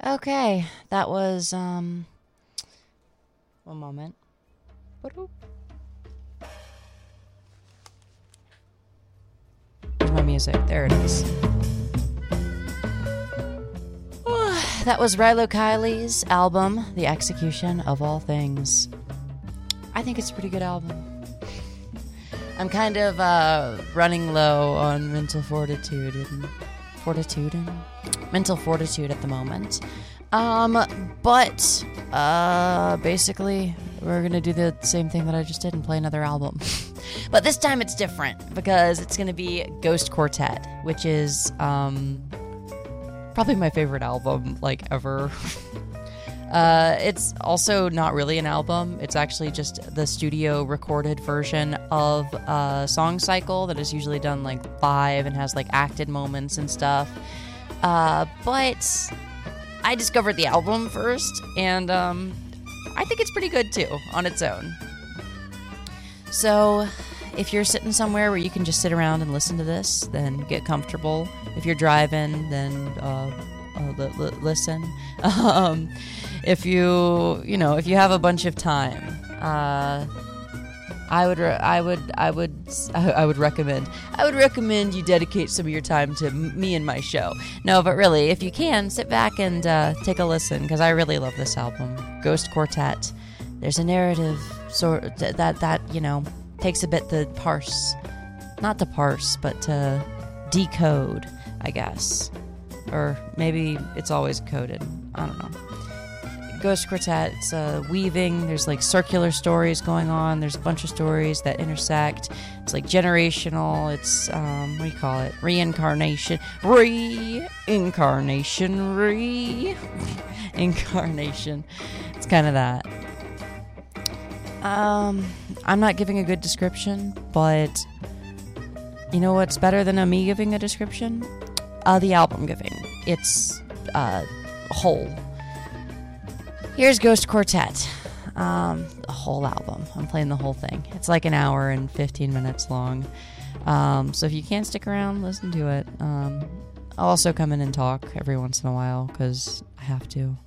Okay, that was, one moment. Where's my music? There it is. That was Rilo Kiley's album, The Execution of All Things. I think it's a pretty good album. I'm kind of running low on mental fortitude at the moment. But basically, we're gonna do the same thing that I just did and play another album. But this time it's different because it's gonna be Ghost Quartet, which is probably my favorite album ever. It's also not really an album. It's actually just the studio recorded version of a song cycle that is usually done live and has acted moments and stuff. But I discovered the album first, and I think it's pretty good too on its own. So if you're sitting somewhere where you can just sit around and listen to this, then get comfortable. If you're driving, then listen. If you have a bunch of time, I would recommend you dedicate some of your time to me and my show. No, but really, if you can, sit back and take a listen, because I really love this album, Ghost Quartet. There's a narrative that takes a bit to parse, not to parse, but to decode, I guess, or maybe it's always coded. I don't know. Ghost Quartet, it's weaving. There's circular stories going on. There's a bunch of stories that intersect. It's generational. It's what do you call it? Reincarnation. It's kind of that. I'm not giving a good description, but you know what's better than me giving a description? The album giving. It's whole. Here's Ghost Quartet. The whole album. I'm playing the whole thing. It's an hour and 15 minutes long. So if you can't stick around, listen to it. I'll also come in and talk every once in a while because I have to.